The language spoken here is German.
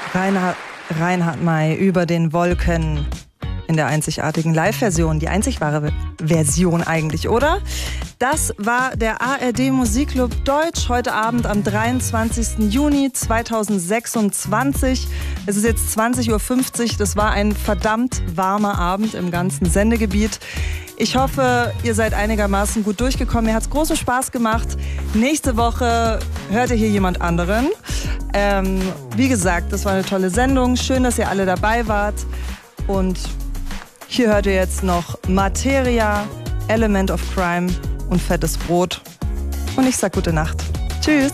Reinhard May über den Wolken in der einzigartigen Live-Version. Die einzig wahre Version eigentlich, oder? Das war der ARD Musikclub Deutsch heute Abend am 23. Juni 2026. Es ist jetzt 20.50 Uhr. Das war ein verdammt warmer Abend im ganzen Sendegebiet. Ich hoffe, ihr seid einigermaßen gut durchgekommen. Mir hat es großen Spaß gemacht. Nächste Woche hört ihr hier jemand anderen. Wie gesagt, das war eine tolle Sendung. Schön, dass ihr alle dabei wart. Und hier hört ihr jetzt noch Materia, Element of Crime und Fettes Brot. Und ich sag gute Nacht. Tschüss.